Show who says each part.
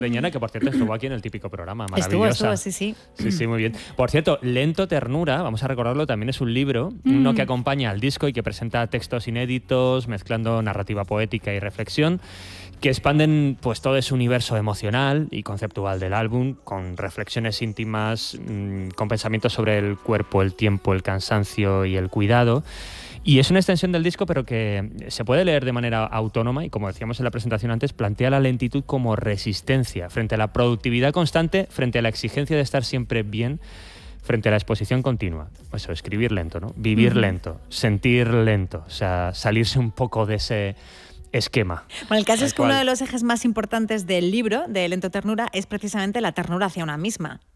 Speaker 1: Leñana, que por cierto estuvo aquí en el Típico Programa, maravillosa.
Speaker 2: Estuvo, sí.
Speaker 1: Sí, muy bien. Por cierto, Lento Ternura, vamos a recordarlo, también es un libro, uno que acompaña al disco y que presenta textos inéditos, mezclando narrativa poética y reflexión, que expanden pues todo ese universo emocional y conceptual del álbum, con reflexiones íntimas, con pensamientos sobre el cuerpo, el tiempo, el cansancio y el cuidado. Y es una extensión del disco, pero que se puede leer de manera autónoma y, como decíamos en la presentación antes, plantea la lentitud como resistencia frente a la productividad constante, frente a la exigencia de estar siempre bien, frente a la exposición continua. Eso, escribir lento, ¿no? Vivir lento, sentir lento, o sea, salirse un poco de ese esquema.
Speaker 2: Bueno, el caso es que uno de los ejes más importantes del libro, de Lento Ternura, es precisamente la ternura hacia una misma.